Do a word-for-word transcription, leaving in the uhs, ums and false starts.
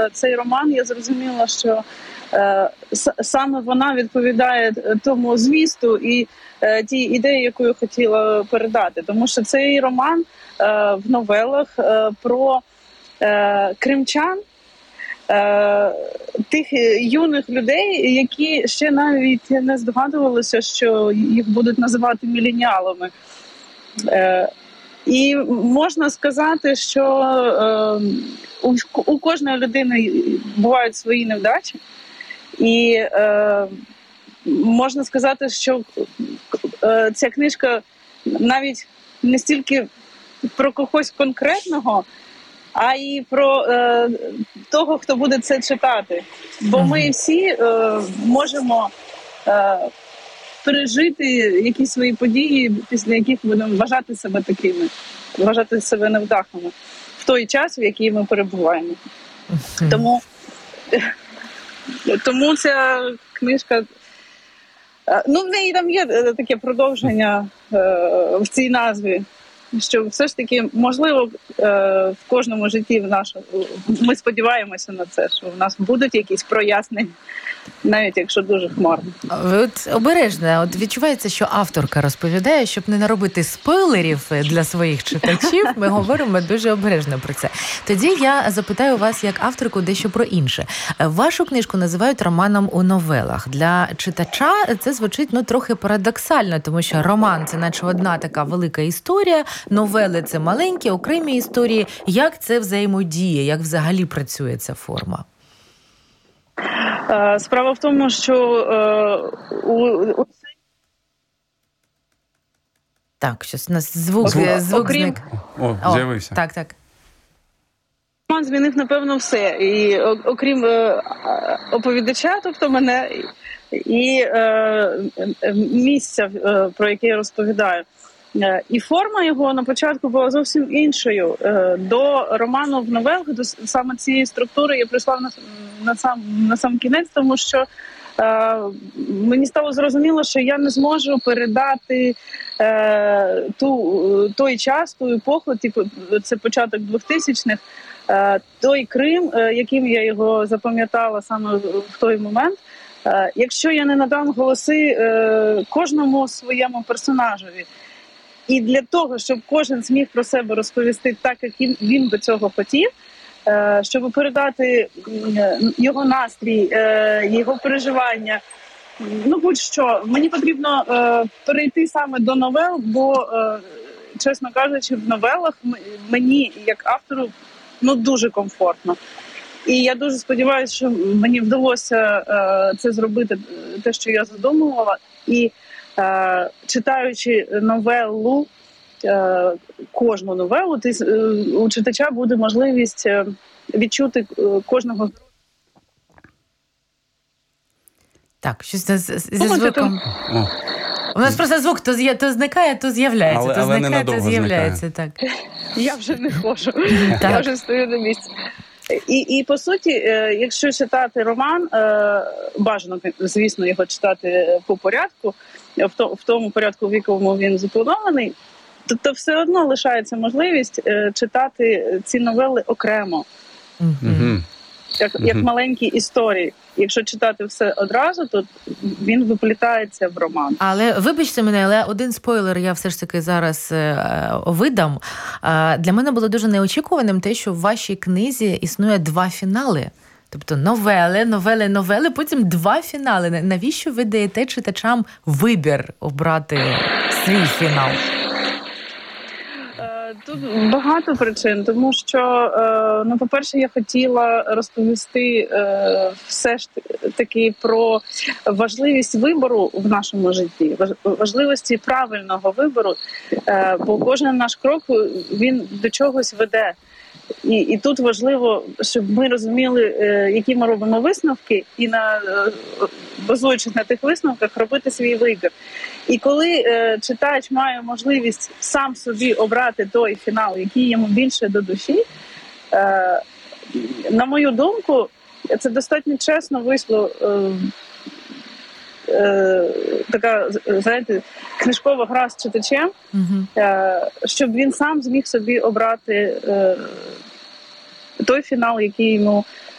цей роман, я зрозуміла, що саме вона відповідає тому змісту і тій ідеї, яку я хотіла передати. Тому що цей роман в новелах про кримчан, тих юних людей, які ще навіть не здогадувалися, що їх будуть називати міленіалами. І можна сказати, що у кожної людини бувають свої невдачі. І можна сказати, що ця книжка навіть не стільки про когось конкретного, а й про е, того, хто буде це читати. Бо ми всі е, можемо е, пережити якісь свої події, після яких будемо вважати себе такими, вважати себе невдахами в той час, в який ми перебуваємо. Mm-hmm. Тому, тому ця книжка, ну, в неї там є таке продовження е, в цій назві, що все ж таки, можливо, в кожному житті в нашому, ми сподіваємося на це, що в нас будуть якісь прояснення, навіть якщо дуже хмарно. От обережно, от відчувається, що авторка розповідає, щоб не наробити спойлерів для своїх читачів, ми говоримо дуже обережно про це. Тоді я запитаю вас, як авторку, дещо про інше. Вашу книжку називають романом у новелах. Для читача це звучить, ну, трохи парадоксально, тому що роман – це наче одна така велика історія, новели – це маленькі, окремі історії. Як це взаємодіє? Як взагалі працює ця форма? Справа в тому, що е, у, у... Так, щось у нас звук, звук, звук окрім... зник. О, з'явився. Так, так. Роман змінив, напевно, все. І окрім е, оповідача, тобто мене, і е, місця, е, про яке я розповідаю. І форма його на початку була зовсім іншою. До роману в новелах, до саме цієї структури я прийшла на, на, сам, на сам кінець, тому що е, мені стало зрозуміло, що я не зможу передати е, ту, той час, ту епоху, типу, це початок двохтисячних, е, той Крим, е, яким я його запам'ятала саме в той момент, е, якщо я не надам голоси е, кожному своєму персонажеві. І для того, щоб кожен зміг про себе розповісти так, як він до цього хотів, щоб передати його настрій, його переживання, ну будь-що, мені потрібно перейти саме до новел, бо, чесно кажучи, в новелах мені, як автору, ну дуже комфортно. І я дуже сподіваюся, що мені вдалося це зробити, те, що я задумувала. І Uh, читаючи новелу, uh, кожну новелу, ти, uh, у читача буде можливість uh, відчути uh, кожного. Так, щось зі звуком. У нас просто звук то, з'я... то зникає, то з'являється, але, то але зникає, то з'являється. Так. Я вже не хочу, я вже стою на місці. І, і по суті, якщо читати роман, бажано, звісно, його читати по порядку, в тому порядку, в якому він запланований, то, то все одно лишається можливість читати ці новели окремо, mm-hmm. як, як маленькі історії. Якщо читати все одразу, то він виплітається в роман. Але, вибачте мене, але один спойлер я все ж таки зараз е, видам. Е, для мене було дуже неочікуваним те, що в вашій книзі існує два фінали. Тобто новели, новели, новели, потім два фінали. Навіщо ви даєте читачам вибір обрати свій фінал? Тут багато причин, тому що, ну, по-перше, я хотіла розповісти все ж таки про важливість вибору в нашому житті, важливості правильного вибору, бо кожен наш крок, він до чогось веде. І, і тут важливо, щоб ми розуміли, які ми робимо висновки, і на базуючись на тих висновках, робити свій вибір. І коли е, читач має можливість сам собі обрати той фінал, який йому більше до душі, е, на мою думку, це достатньо чесно вийшло е, е, така, знаєте, книжкова гра з читачем, mm-hmm. е, щоб він сам зміг собі обрати е, той фінал, який йому